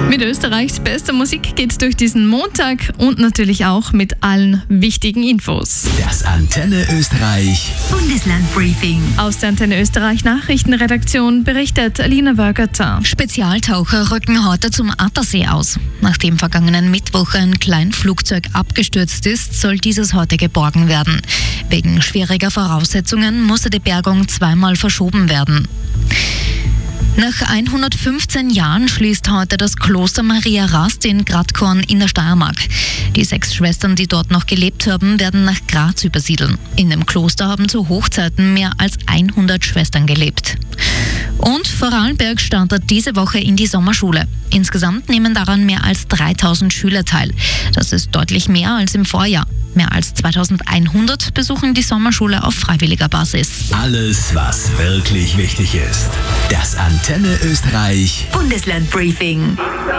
Mit Österreichs bester Musik geht's durch diesen Montag und natürlich auch mit allen wichtigen Infos. Das Antenne Österreich Bundeslandbriefing. Aus der Antenne Österreich Nachrichtenredaktion berichtet Alina Wörgerter. Spezialtaucher rücken heute zum Attersee aus. Nachdem vergangenen Mittwoch ein Kleinflugzeug abgestürzt ist, soll dieses heute geborgen werden. Wegen schwieriger Voraussetzungen musste die Bergung zweimal verschoben werden. Nach 115 Jahren schließt heute das Kloster Maria Rast in Gradkorn in der Steiermark. Die 6 Schwestern, die dort noch gelebt haben, werden nach Graz übersiedeln. In dem Kloster haben zu Hochzeiten mehr als 100 Schwestern gelebt. Und Vorarlberg startet diese Woche in die Sommerschule. Insgesamt nehmen daran mehr als 3000 Schüler teil. Das ist deutlich mehr als im Vorjahr. Mehr als 2100 besuchen die Sommerschule auf freiwilliger Basis. Alles, was wirklich wichtig ist. Das Antenne Österreich Bundeslandbriefing.